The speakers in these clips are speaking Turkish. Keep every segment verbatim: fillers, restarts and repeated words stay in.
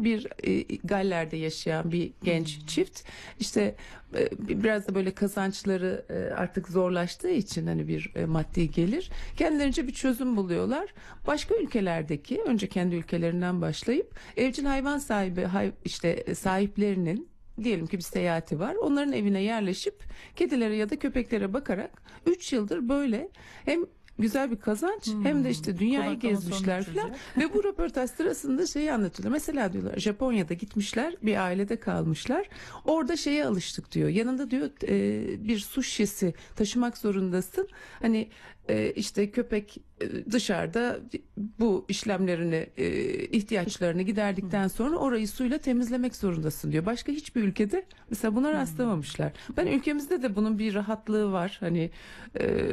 bir e, Galler'de yaşayan bir genç hmm. çift. İşte e, biraz da böyle kazançları e, artık zorlaştığı için hani bir e, maddi gelir. Kendilerince bir çözüm buluyorlar. Başka ülkelerdeki, önce kendi ülkelerinden başlayıp evcil hayvan sahibi hay, işte sahiplerinin diyelim ki bir seyahati var. Onların evine yerleşip kedilere ya da köpeklere bakarak üç yıldır böyle hem güzel bir kazanç hmm. hem de işte dünyayı gezmişler falan. Ve bu röportaj sırasında şeyi anlatıyorlar. Mesela diyorlar Japonya'da gitmişler, bir ailede kalmışlar. Orada şeye alıştık diyor. Yanında diyor e, bir su şişesi taşımak zorundasın. Hani e, işte köpek e, dışarıda bu işlemlerini, e, ihtiyaçlarını giderdikten sonra orayı suyla temizlemek zorundasın diyor. Başka hiçbir ülkede mesela buna rastlamamışlar. Ben ülkemizde de bunun bir rahatlığı var. Hani e,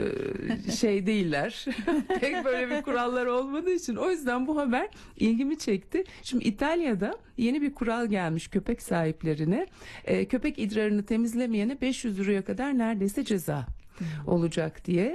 şey değiller. Pek böyle bir kurallar olmadığı için. O yüzden bu haber ilgimi çekti. Şimdi İtalya'da yeni bir kural gelmiş köpek sahiplerine. E, köpek idrarını temizlemeyene beş yüz euroya kadar neredeyse ceza olacak diye.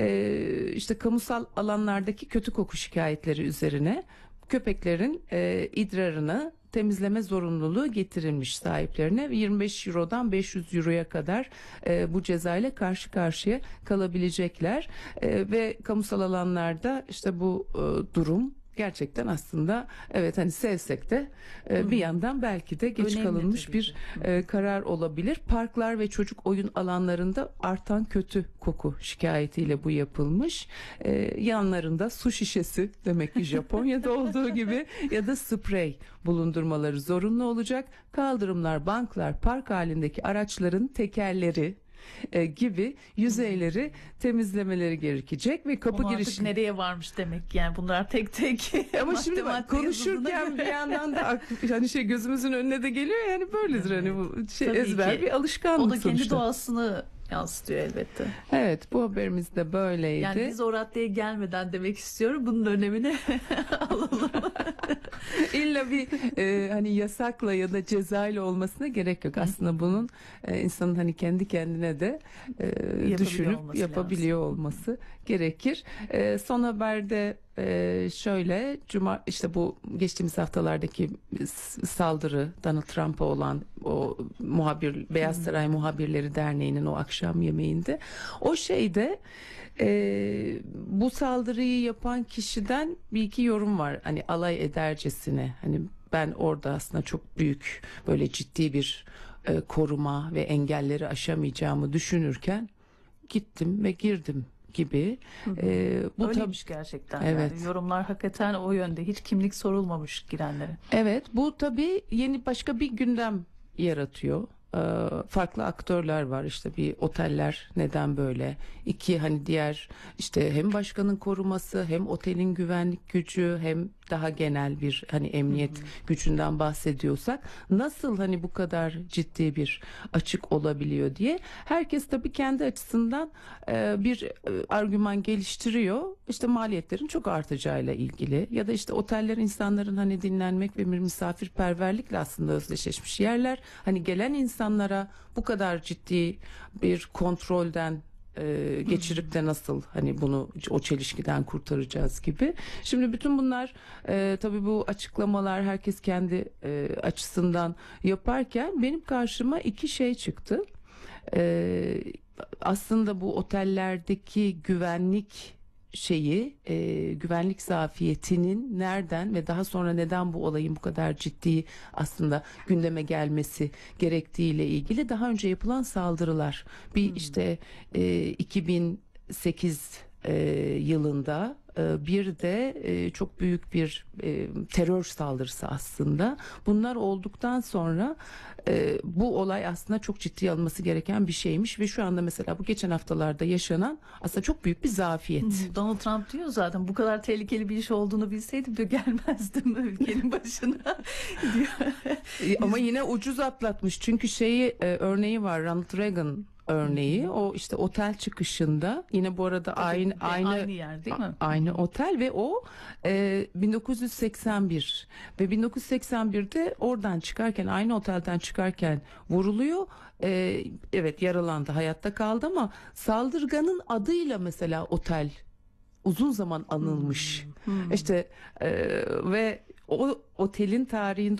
Ee, işte kamusal alanlardaki kötü koku şikayetleri üzerine köpeklerin e, idrarını temizleme zorunluluğu getirilmiş sahiplerine. yirmi beş eurodan beş yüz euroya kadar e, bu cezayla karşı karşıya kalabilecekler. E, ve kamusal alanlarda işte bu e, durum gerçekten aslında evet hani sevsek de e, bir yandan belki de geç önemli kalınmış bir e, karar olabilir. Parklar ve çocuk oyun alanlarında artan kötü koku şikayetiyle bu yapılmış. E, yanlarında su şişesi demek ki Japonya'da olduğu gibi ya da sprey bulundurmaları zorunlu olacak. Kaldırımlar, banklar, park halindeki araçların tekerleri E, gibi yüzeyleri temizlemeleri gerekecek ve kapı Ama giriş nereye varmış demek yani bunlar tek tek. Ama şimdi bak konuşurken bir yandan da hani şey gözümüzün önüne de geliyor yani böyledir evet. Hani bu şey tabii ezber ki. Bir alışkanlık sonuçta. O da kendi sonuçta. Doğasını yansıtıyor elbette. Evet, bu haberimiz de böyleydi. Yani biz o raddeye gelmeden demek istiyorum bunun önemini alalım. İlla bir e, hani yasakla ya da cezayla olmasına gerek yok. Aslında bunun e, insanın hani kendi kendine de e, düşünüp yapabiliyor lazım. Olması gerekir. E, son haberde e, şöyle cuma işte bu geçtiğimiz haftalardaki saldırı Donald Trump'a olan o muhabir Beyaz Saray Muhabirleri Derneği'nin o akşam yemeğinde o şeyde e, bu saldırıyı yapan kişiden bir iki yorum var. Hani alay edercesine hani ben orada aslında çok büyük böyle ciddi bir e, koruma ve engelleri aşamayacağımı düşünürken gittim ve girdim gibi. Hı hı. Ee, bu öyleymiş tabi, gerçekten. Evet. Yani yorumlar hakikaten o yönde. Hiç kimlik sorulmamış girenlere. Evet. Bu tabii yeni başka bir gündem yaratıyor. Ee, farklı aktörler var işte bir oteller neden böyle iki hani diğer işte hem başkanın koruması hem otelin güvenlik gücü hem daha genel bir hani emniyet hı hı. gücünden bahsediyorsak nasıl hani bu kadar ciddi bir açık olabiliyor diye herkes tabii kendi açısından e, bir e, argüman geliştiriyor işte maliyetlerin çok artacağıyla ilgili ya da işte oteller insanların hani dinlenmek ve bir misafirperverlikle aslında özdeşleşmiş yerler hani gelen insanlara bu kadar ciddi bir kontrolden e, geçirip de nasıl hani bunu o çelişkiden kurtaracağız gibi. Şimdi bütün bunlar e, tabii bu açıklamalar herkes kendi e, açısından yaparken benim karşıma iki şey çıktı. E, aslında bu otellerdeki güvenlik şeyi e, güvenlik zafiyetinin nereden ve daha sonra neden bu olayın bu kadar ciddi aslında gündeme gelmesi gerektiğiyle ilgili daha önce yapılan saldırılar bir hmm. işte e, iki bin sekiz e, yılında e, bir de e, çok büyük bir e, terör saldırısı aslında bunlar olduktan sonra e, bu olay aslında çok ciddiye alınması gereken bir şeymiş ve şu anda mesela bu geçen haftalarda yaşanan aslında çok büyük bir zafiyet. Donald Trump diyor zaten bu kadar tehlikeli bir iş olduğunu bilseydim diyor gelmezdim ülkenin başına diyor. Ama yine ucuz atlatmış çünkü şeyi e, örneği var Ronald Reagan örneği o işte otel çıkışında yine bu arada tabii aynı aynı aynı yer değil mi? Aynı otel ve o e, bin dokuz yüz seksen bir ve bin dokuz yüz seksen birde oradan çıkarken aynı otelden çıkarken vuruluyor. E, evet yaralandı hayatta kaldı ama saldırganın adıyla mesela otel uzun zaman anılmış. Hmm. Hmm. İşte e, ve o otelin tarihinde